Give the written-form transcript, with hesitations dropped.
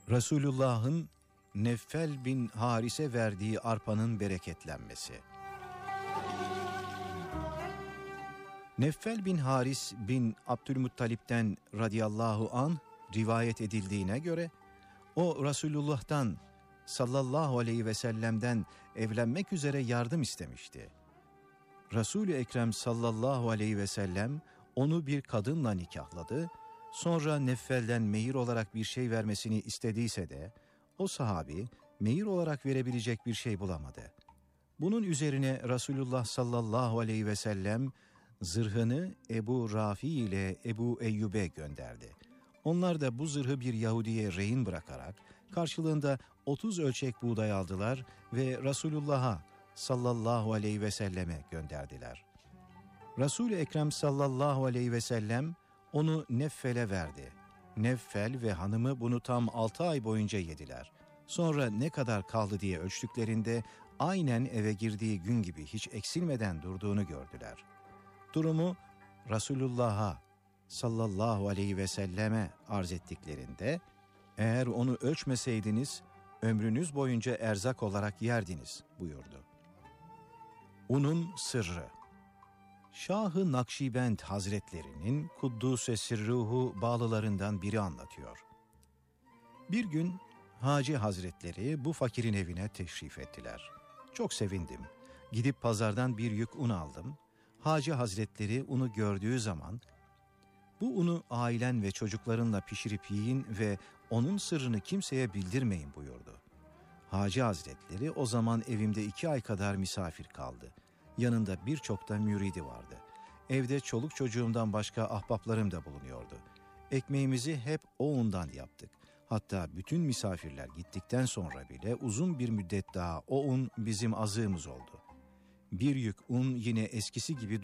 Resulullah'ın Neffel bin Haris'e verdiği arpanın bereketlenmesi. Neffel bin Haris bin Abdülmuttalip'ten radıyallahu anh rivayet edildiğine göre o Resulullah'tan sallallahu aleyhi ve sellem'den evlenmek üzere yardım istemişti. Resul-i Ekrem sallallahu aleyhi ve sellem onu bir kadınla nikahladı. Sonra Neffel'den mehir olarak bir şey vermesini istediyse de o sahabi mehir olarak verebilecek bir şey bulamadı. Bunun üzerine Resulullah sallallahu aleyhi ve sellem zırhını Ebu Rafi ile Ebu Eyyub'e gönderdi. Onlar da bu zırhı bir Yahudi'ye rehin bırakarak karşılığında 30 ölçek buğday aldılar ve Resulullah'a sallallahu aleyhi ve selleme gönderdiler. Resul-i Ekrem sallallahu aleyhi ve sellem onu Neffel'e verdi. Neffel ve hanımı bunu tam 6 ay boyunca yediler. Sonra ne kadar kaldı diye ölçtüklerinde aynen eve girdiği gün gibi hiç eksilmeden durduğunu gördüler. Durumu Resulullah'a sallallahu aleyhi ve selleme arz ettiklerinde eğer onu ölçmeseydiniz ömrünüz boyunca erzak olarak yerdiniz buyurdu. Unun sırrı. Şah-ı Nakşibend Hazretlerinin Kuddûs-e Sirruhu bağlılarından biri anlatıyor. Bir gün Hacı Hazretleri bu fakirin evine teşrif ettiler. Çok sevindim. Gidip pazardan bir yük un aldım. Hacı Hazretleri unu gördüğü zaman bu unu ailen ve çocuklarınla pişirip yiyin ve onun sırrını kimseye bildirmeyin buyurdu. Hacı Hazretleri o zaman evimde 2 ay kadar misafir kaldı. Yanında birçok da müridi vardı. Evde çoluk çocuğumdan başka ahbaplarım da bulunuyordu. Ekmeğimizi hep o undan yaptık. Hatta bütün misafirler gittikten sonra bile uzun bir müddet daha o un bizim azığımız oldu. Bir yük un yine eskisi gibi